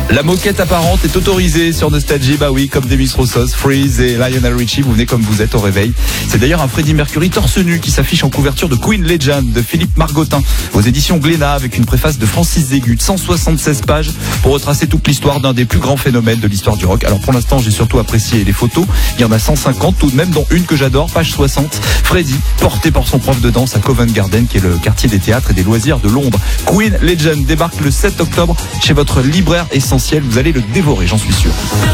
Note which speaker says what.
Speaker 1: La moquette apparente est autorisée sur Nostalgie, bah oui, comme Demis Roussos, Freeze et Lionel Richie, vous venez comme vous êtes au réveil. C'est d'ailleurs un Freddie Mercury torse nu qui s'affiche en couverture de Queen Legend de Philippe Margottin aux éditions Glénat avec une préface de Francis Zégut, 176 pages pour retracer toute l'histoire d'un des plus grands phénomènes de l'histoire du rock. Alors pour l'instant, j'ai surtout apprécié les photos. Il y en a 150 tout de même, dont une que j'adore, page 60. Freddie, porté par son prof de danse à Covent Garden, qui est le quartier des théâtres et des loisirs de Londres. Queen Legend débarque le 7 octobre chez votre libraire essentiel. Vous allez le dévorer, j'en suis sûr.